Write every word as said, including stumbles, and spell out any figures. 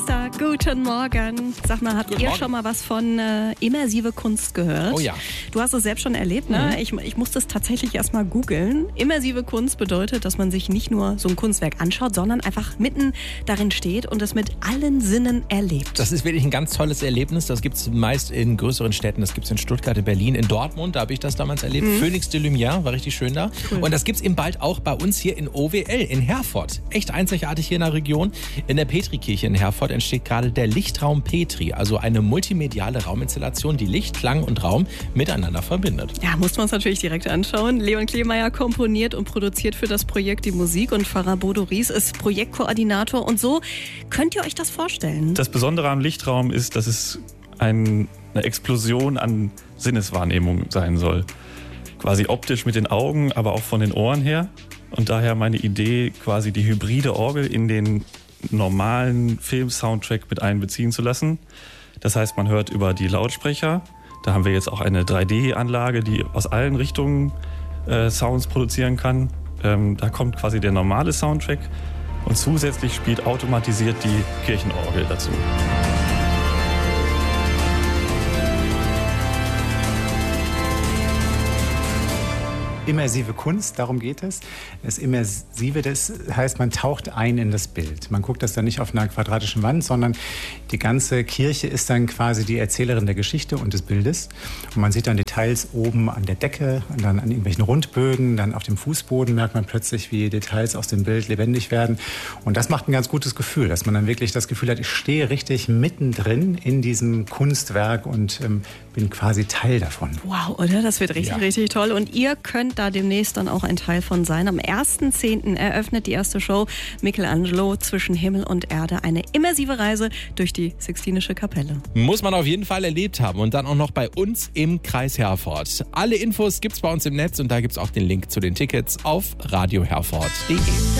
Guten Morgen. Sag mal, habt Guten ihr Morgen. schon mal was von äh, immersive Kunst gehört? Oh ja. Du hast es selbst schon erlebt, ne? Mhm. Ich, ich musste es tatsächlich erst mal googeln. Immersive Kunst bedeutet, dass man sich nicht nur so ein Kunstwerk anschaut, sondern einfach mitten darin steht und es mit allen Sinnen erlebt. Das ist wirklich ein ganz tolles Erlebnis. Das gibt es meist in größeren Städten. Das gibt es in Stuttgart, in Berlin, in Dortmund. Da habe ich das damals erlebt. Mhm. Phoenix de Lumière war richtig schön da. Cool. Und das gibt es eben bald auch bei uns hier in O W L, in Herford. Echt einzigartig hier in der Region. In der Petrikirche in Herford entsteht gerade der Lichtraum Petri. Also eine multimediale Rauminstallation, die Licht, Klang und Raum miteinander verbindet. Ja, muss man uns natürlich direkt anschauen. Leon Kleemeyer komponiert und produziert für das Projekt die Musik und Pfarrer Bodo Ries ist Projektkoordinator. Und so könnt ihr euch das vorstellen? Das Besondere am Lichtraum ist, dass es ein, eine Explosion an Sinneswahrnehmung sein soll. Quasi optisch mit den Augen, aber auch von den Ohren her. Und daher meine Idee, quasi die hybride Orgel in den normalen Film-Soundtrack mit einbeziehen zu lassen. Das heißt, man hört über die Lautsprecher. Da haben wir jetzt auch eine drei D-Anlage, die aus allen Richtungen äh, Sounds produzieren kann. Ähm, da kommt quasi der normale Soundtrack und zusätzlich spielt automatisiert die Kirchenorgel dazu. Immersive Kunst, darum geht es. Das Immersive, das heißt, man taucht ein in das Bild. Man guckt das dann nicht auf einer quadratischen Wand, sondern die ganze Kirche ist dann quasi die Erzählerin der Geschichte und des Bildes. Und man sieht dann Details oben an der Decke und dann an irgendwelchen Rundbögen, dann auf dem Fußboden merkt man plötzlich, wie Details aus dem Bild lebendig werden. Und das macht ein ganz gutes Gefühl, dass man dann wirklich das Gefühl hat, ich stehe richtig mittendrin in diesem Kunstwerk und ähm, bin quasi Teil davon. Wow, oder? Das wird richtig, Ja. richtig toll. Und ihr könnt da demnächst dann auch ein Teil von sein. Am ersten zehnten eröffnet die erste Show Michelangelo zwischen Himmel und Erde. Eine immersive Reise durch die Sixtinische Kapelle. Muss man auf jeden Fall erlebt haben. Und dann auch noch bei uns im Kreis Herford. Alle Infos gibt's bei uns im Netz und da gibt's auch den Link zu den Tickets auf radio herford punkt de.